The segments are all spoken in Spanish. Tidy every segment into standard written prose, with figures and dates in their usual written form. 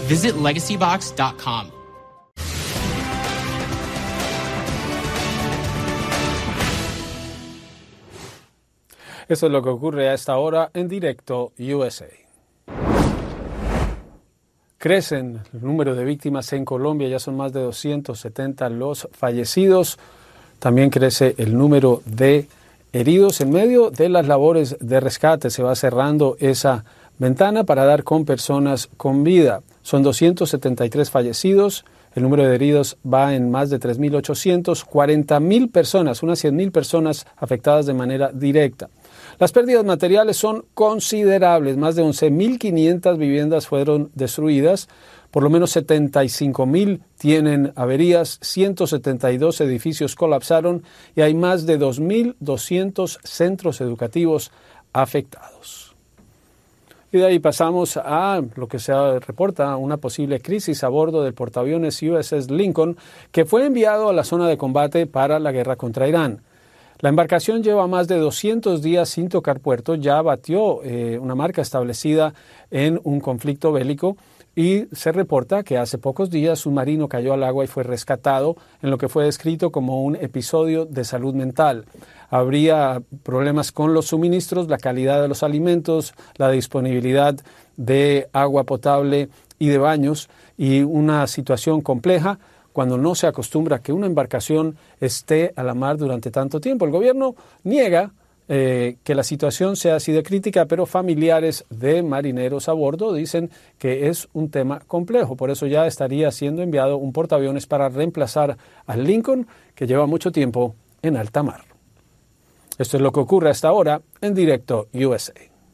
Visit legacybox.com. Eso es lo que ocurre a esta hora en Directo USA. Crecen el número de víctimas en Colombia, ya son más de 270 los fallecidos. También crece el número de heridos. En medio de las labores de rescate se va cerrando esa ventana para dar con personas con vida. Son 273 fallecidos. El número de heridos va en más de 3.800, 40.000 personas, unas 100.000 personas afectadas de manera directa. Las pérdidas materiales son considerables, más de 11.500 viviendas fueron destruidas, por lo menos 75.000 tienen averías, 172 edificios colapsaron y hay más de 2.200 centros educativos afectados. Y de ahí pasamos a lo que se reporta, una posible crisis a bordo del portaaviones USS Lincoln, que fue enviado a la zona de combate para la guerra contra Irán. La embarcación lleva más de 200 días sin tocar puerto, ya batió una marca establecida en un conflicto bélico y se reporta que hace pocos días un marino cayó al agua y fue rescatado en lo que fue descrito como un episodio de salud mental. Habría problemas con los suministros, la calidad de los alimentos, la disponibilidad de agua potable y de baños y una situación compleja cuando no se acostumbra que una embarcación esté a la mar durante tanto tiempo. El gobierno niega que la situación sea así de crítica, pero familiares de marineros a bordo dicen que es un tema complejo. Por eso ya estaría siendo enviado un portaaviones para reemplazar al Lincoln, que lleva mucho tiempo en alta mar. Esto es lo que ocurre hasta ahora en Directo USA.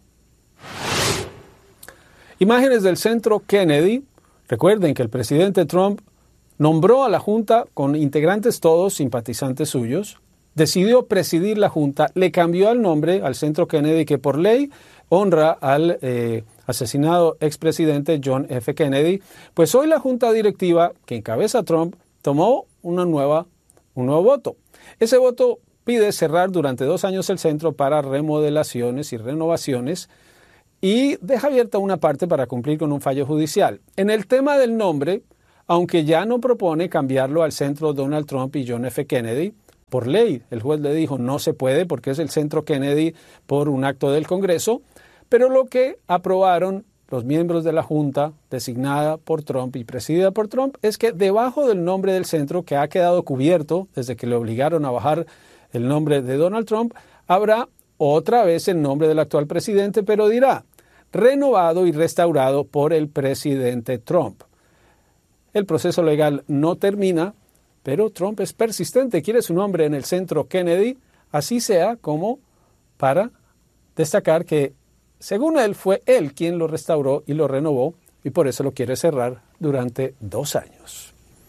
Imágenes del Centro Kennedy. Recuerden que el presidente Trump nombró a la Junta con integrantes todos simpatizantes suyos, decidió presidir la Junta, le cambió el nombre al Centro Kennedy, que por ley honra al asesinado expresidente John F. Kennedy. Pues hoy la Junta Directiva que encabeza Trump tomó un nuevo voto. Ese voto pide cerrar durante 2 años el centro para remodelaciones y renovaciones y deja abierta una parte para cumplir con un fallo judicial. En el tema del nombre, aunque ya no propone cambiarlo al Centro Donald Trump y John F. Kennedy, por ley, el juez le dijo no se puede porque es el Centro Kennedy por un acto del Congreso, pero lo que aprobaron los miembros de la Junta designada por Trump y presidida por Trump es que debajo del nombre del centro, que ha quedado cubierto desde que le obligaron a bajar el nombre de Donald Trump, habrá otra vez el nombre del actual presidente, pero dirá renovado y restaurado por el presidente Trump. El proceso legal no termina, pero Trump es persistente, quiere su nombre en el Centro Kennedy, así sea como para destacar que, según él, fue él quien lo restauró y lo renovó, y por eso lo quiere cerrar durante 2 años.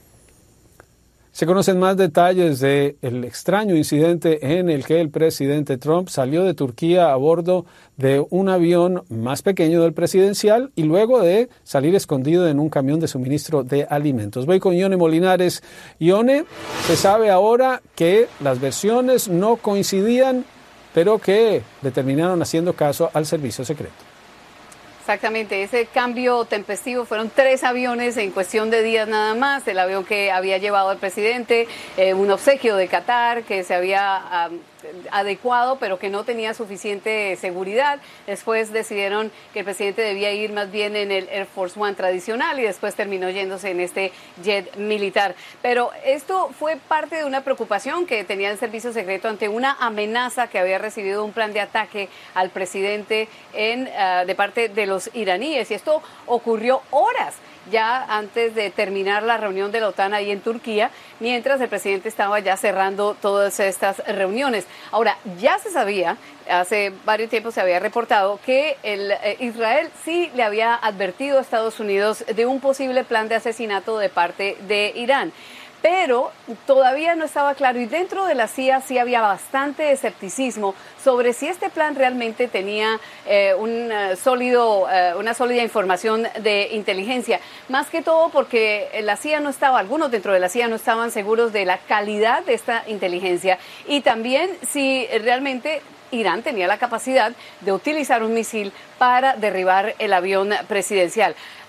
Se conocen más detalles del extraño incidente en el que el presidente Trump salió de Turquía a bordo de un avión más pequeño del presidencial y luego de salir escondido en un camión de suministro de alimentos. Voy con Ione Molinares. Ione, se sabe ahora que las versiones no coincidían, pero que le terminaron haciendo caso al servicio secreto. Exactamente, ese cambio tempestivo fueron 3 aviones en cuestión de días nada más. El avión que había llevado el presidente, un obsequio de Qatar que se había adecuado pero que no tenía suficiente seguridad. Después decidieron que el presidente debía ir más bien en el Air Force One tradicional y después terminó yéndose en este jet militar. Pero esto fue parte de una preocupación que tenía el servicio secreto ante una amenaza que había recibido un plan de ataque al presidente de parte de los iraníes, y esto ocurrió horas ya antes de terminar la reunión de la OTAN ahí en Turquía, mientras el presidente estaba ya cerrando todas estas reuniones. Ahora, ya se sabía, hace varios tiempos se había reportado que Israel sí le había advertido a Estados Unidos de un posible plan de asesinato de parte de Irán. Pero todavía no estaba claro, y dentro de la CIA sí había bastante escepticismo sobre si este plan realmente tenía una sólida información de inteligencia. Más que todo porque algunos dentro de la CIA no estaban seguros de la calidad de esta inteligencia, y también si realmente Irán tenía la capacidad de utilizar un misil para derribar el avión presidencial.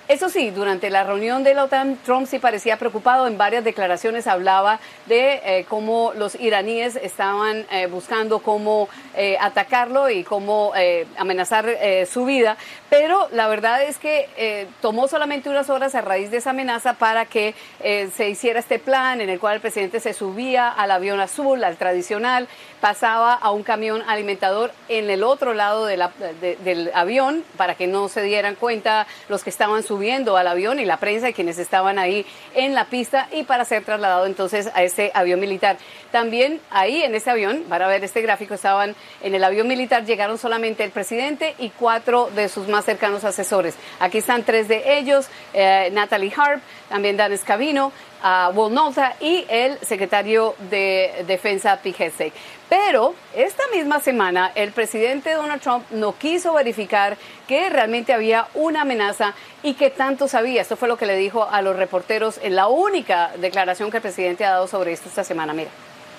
Eso sí, durante la reunión de la OTAN, Trump sí parecía preocupado. En varias declaraciones hablaba de cómo los iraníes estaban buscando cómo atacarlo y cómo amenazar su vida. Pero la verdad es que tomó solamente unas horas a raíz de esa amenaza para que se hiciera este plan en el cual el presidente se subía al avión azul, al tradicional, pasaba a un camión alimentador en el otro lado del avión para que no se dieran cuenta los que estaban subiendo al avión y la prensa y quienes estaban ahí en la pista, y para ser trasladado entonces a este avión militar. También ahí en ese avión, para ver este gráfico, estaban en el avión militar, llegaron solamente el presidente y 4 de sus más cercanos asesores. Aquí están 3 de ellos, Natalie Harp, también Dan Scavino, Will Nolta y el secretario de Defensa Pete Hegseth. Pero esta misma semana el presidente Donald Trump no quiso verificar que realmente había una amenaza y que tanto sabía. Esto fue lo que le dijo a los reporteros en la única declaración que el presidente ha dado sobre esto esta semana. Mira.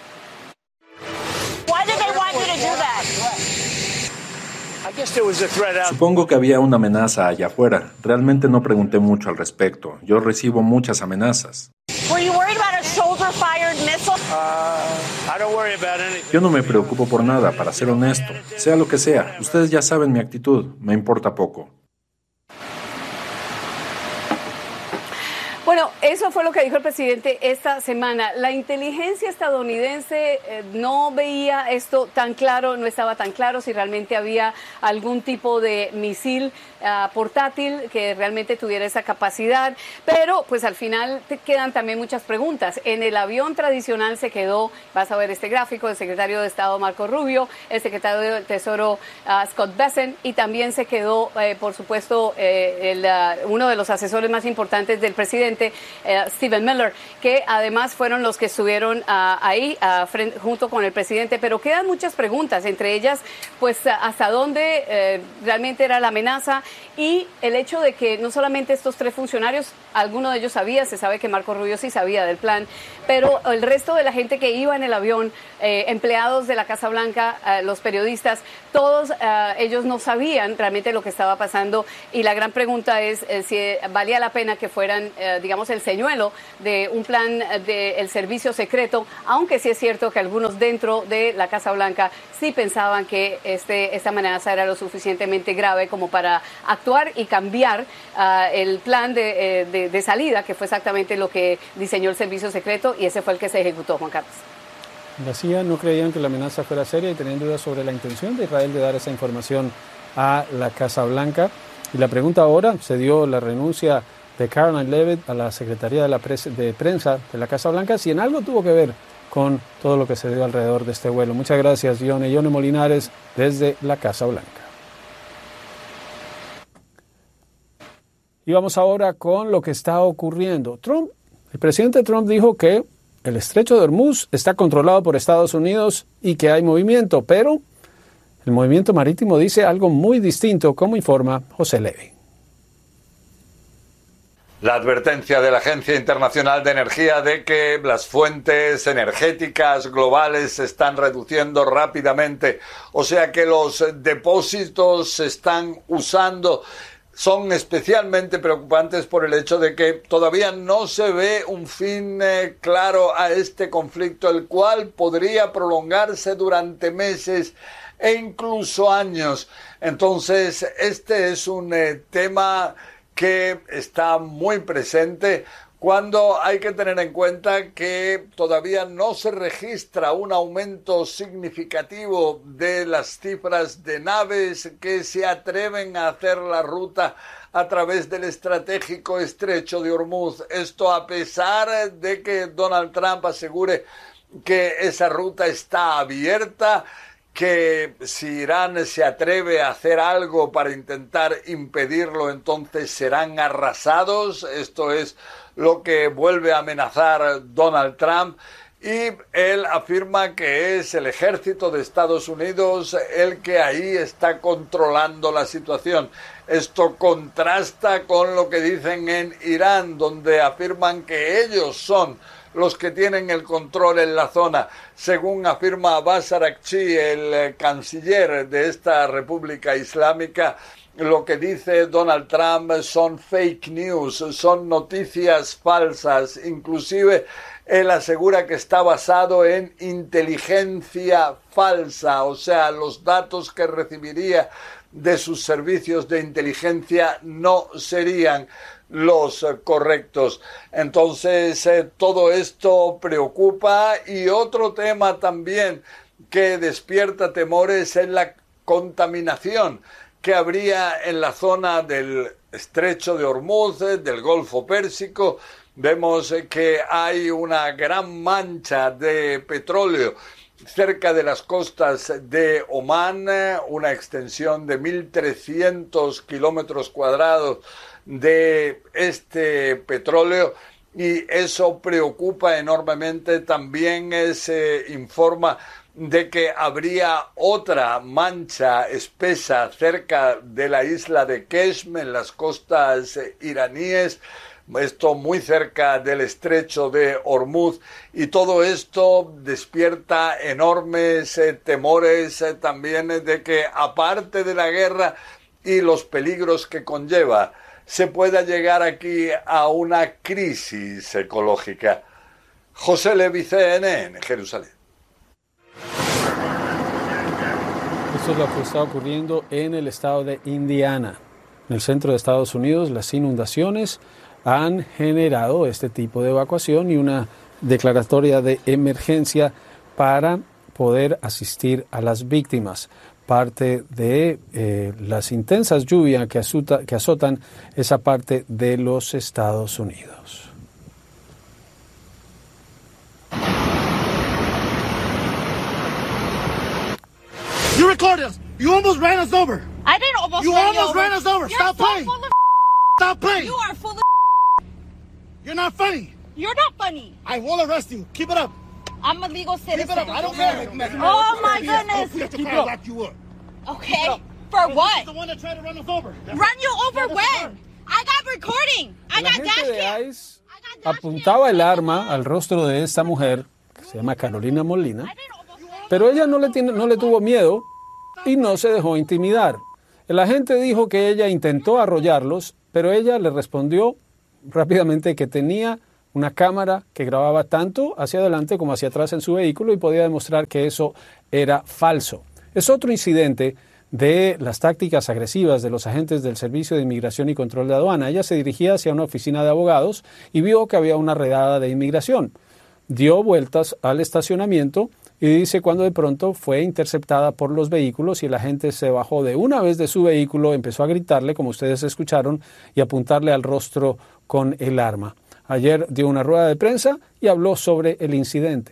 Supongo que había una amenaza allá afuera. Realmente no pregunté mucho al respecto. Yo recibo muchas amenazas. Yo no me preocupo por nada, para ser honesto. Sea lo que sea, ustedes ya saben mi actitud. Me importa poco. Bueno, eso fue lo que dijo el presidente esta semana. La inteligencia estadounidense no veía esto tan claro, no estaba tan claro si realmente había algún tipo de misil portátil que realmente tuviera esa capacidad, pero pues al final te quedan también muchas preguntas. En el avión tradicional se quedó, vas a ver este gráfico, el secretario de Estado Marco Rubio, el secretario del Tesoro Scott Bessent, y también se quedó, por supuesto, uno de los asesores más importantes del presidente, Stephen Miller, que además fueron los que estuvieron ahí junto con el presidente. Pero quedan muchas preguntas, entre ellas, pues hasta dónde realmente era la amenaza, y el hecho de que no solamente estos 3 funcionarios, alguno de ellos sabía, se sabe que Marco Rubio sí sabía del plan, pero el resto de la gente que iba en el avión, empleados de la Casa Blanca, los periodistas, todos ellos no sabían realmente lo que estaba pasando, y la gran pregunta es si valía la pena que fueran, digamos, el señuelo de un plan del servicio secreto, aunque sí es cierto que algunos dentro de la Casa Blanca sí pensaban que esta amenaza era lo suficientemente grave como para actuar y cambiar el plan de salida, que fue exactamente lo que diseñó el servicio secreto, y ese fue el que se ejecutó, Juan Carlos. La CIA no creían que la amenaza fuera seria y tenían dudas sobre la intención de Israel de dar esa información a la Casa Blanca. Y la pregunta ahora, se dio la renuncia de Caroline Leavitt a la Secretaría de Prensa de la Casa Blanca, si en algo tuvo que ver con todo lo que se dio alrededor de este vuelo. Muchas gracias, Yone Molinares, desde la Casa Blanca. Y vamos ahora con lo que está ocurriendo. El presidente Trump dijo que el estrecho de Hormuz está controlado por Estados Unidos y que hay movimiento, pero el movimiento marítimo dice algo muy distinto, como informa José Levy. La advertencia de la Agencia Internacional de Energía de que las fuentes energéticas globales se están reduciendo rápidamente, o sea que los depósitos se están usando, son especialmente preocupantes por el hecho de que todavía no se ve un fin claro a este conflicto, el cual podría prolongarse durante meses e incluso años. Entonces, este es un tema que está muy presente cuando hay que tener en cuenta que todavía no se registra un aumento significativo de las cifras de naves que se atreven a hacer la ruta a través del estratégico estrecho de Hormuz. Esto a pesar de que Donald Trump asegure que esa ruta está abierta, que si Irán se atreve a hacer algo para intentar impedirlo, entonces serán arrasados. Esto es lo que vuelve a amenazar Donald Trump, y él afirma que es el ejército de Estados Unidos el que ahí está controlando la situación. Esto contrasta con lo que dicen en Irán, donde afirman que ellos son los que tienen el control en la zona. Según afirma Abbas Araghchi, el canciller de esta República Islámica, lo que dice Donald Trump son fake news, son noticias falsas. Inclusive él asegura que está basado en inteligencia falsa, o sea, los datos que recibiría de sus servicios de inteligencia no serían los correctos. Entonces, todo esto preocupa. Y otro tema también que despierta temores es la contaminación que habría en la zona del estrecho de Hormuz, del Golfo Pérsico. Vemos que hay una gran mancha de petróleo cerca de las costas de Omán, una extensión de 1.300 kilómetros cuadrados de este petróleo, y eso preocupa enormemente. También se informa de que habría otra mancha espesa cerca de la isla de Keshm, en las costas iraníes, esto muy cerca del estrecho de Hormuz, y todo esto despierta enormes temores también de que, aparte de la guerra y los peligros que conlleva, se pueda llegar aquí a una crisis ecológica. José Levi, CNN, Jerusalén. Esto es lo que está ocurriendo en el estado de Indiana, en el centro de Estados Unidos. Las inundaciones han generado este tipo de evacuación y una declaratoria de emergencia para poder asistir a las víctimas. Parte de las intensas lluvias que azotan esa parte de los Estados Unidos. You recorded us. You almost ran us over. I didn't almost You run almost you over. ran us over. You're Stop so playing. full of Stop playing. You are full of You're not funny. You're not funny. I will arrest you. Keep it up. I'm a legal Keep citizen. it up. I don't care. Oh my goodness. Get your car, lock you up. Okay. For This what? is the one that tried to run us over. Run you over when? I got recording. I La got dash gente de cam. ICE apuntaba el arma al rostro de esta mujer, que se llama Carolina Molina, pero ella no le tuvo miedo y no se dejó intimidar. El agente dijo que ella intentó arrollarlos, pero ella le respondió rápidamente que tenía una cámara que grababa tanto hacia adelante como hacia atrás en su vehículo y podía demostrar que eso era falso. Es otro incidente de las tácticas agresivas de los agentes del Servicio de Inmigración y Control de Aduana. Ella se dirigía hacia una oficina de abogados y vio que había una redada de inmigración. Dio vueltas al estacionamiento y dice cuando de pronto fue interceptada por los vehículos y el agente se bajó de una vez de su vehículo, empezó a gritarle, como ustedes escucharon, y apuntarle al rostro con el arma. Ayer dio una rueda de prensa y habló sobre el incidente.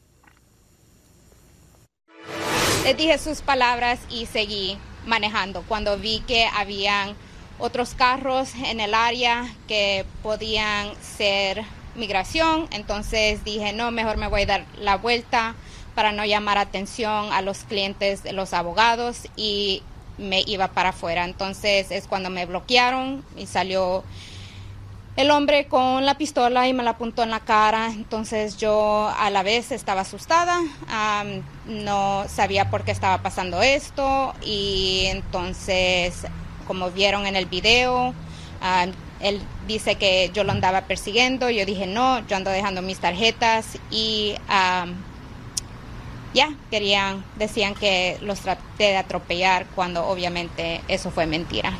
Les dije sus palabras y seguí manejando. Cuando vi que habían otros carros en el área que podían ser migración, entonces dije, no, mejor me voy a dar la vuelta para no llamar atención a los clientes de los abogados, y me iba para afuera. Entonces es cuando me bloquearon y salió el hombre con la pistola y me la apuntó en la cara. Entonces yo a la vez estaba asustada, no sabía por qué estaba pasando esto, y entonces, como vieron en el video, él dice que yo lo andaba persiguiendo. Yo dije no, yo ando dejando mis tarjetas, y decían que los traté de atropellar, cuando obviamente eso fue mentira.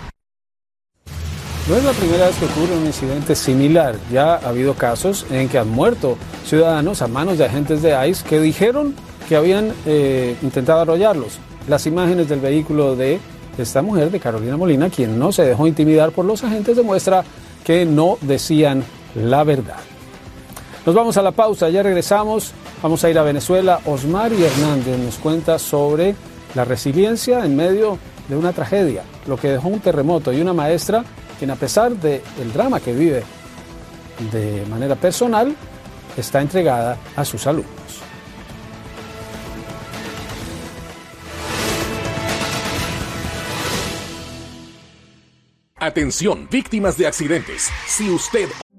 No es la primera vez que ocurre un incidente similar. Ya ha habido casos en que han muerto ciudadanos a manos de agentes de ICE que dijeron que habían intentado arrollarlos. Las imágenes del vehículo de esta mujer, de Carolina Molina, quien no se dejó intimidar por los agentes, demuestra que no decían la verdad. Nos vamos a la pausa, ya regresamos. Vamos a ir a Venezuela. Osmari Hernández nos cuenta sobre la resiliencia en medio de una tragedia, lo que dejó un terremoto, y una maestra quien, a pesar del drama que vive de manera personal, está entregada a sus alumnos. Atención, víctimas de accidentes. Si usted